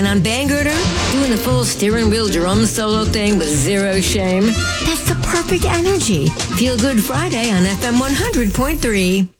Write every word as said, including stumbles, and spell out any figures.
on Bangerter, doing the full steering wheel drum solo thing with zero shame. That's the perfect energy. Feel Good Friday on F M one hundred point three.